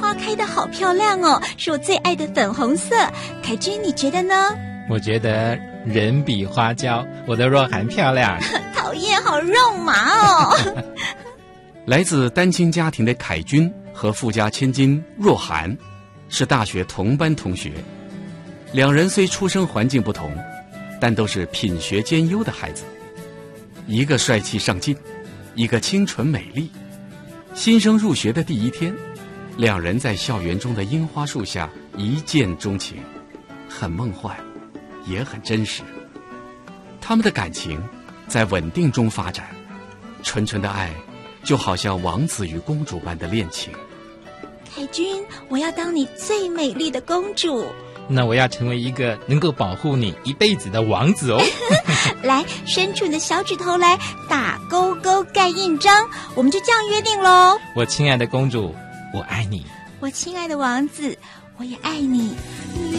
花开得好漂亮哦，是我最爱的粉红色。凯君，你觉得呢？ 我觉得人比花娇，我的若涵漂亮。 讨厌，好肉麻哦。 来自单亲家庭的凯君和富家千金若涵是大学同班同学，两人虽出生环境不同，但都是品学兼优的孩子。一个帅气上进，一个清纯美丽。新生入学的第一天，两人在校园中的樱花树下一见钟情，很梦幻，也很真实。他们的感情在稳定中发展，纯纯的爱就好像王子与公主般的恋情。 凯君，我要当你最美丽的公主。 那我要成为一个能够保护你一辈子的王子哦。 来，伸出你的小指头来，打勾勾盖印章，我们就这样约定咯。 我亲爱的公主，我爱你。 我亲爱的王子，我也爱你。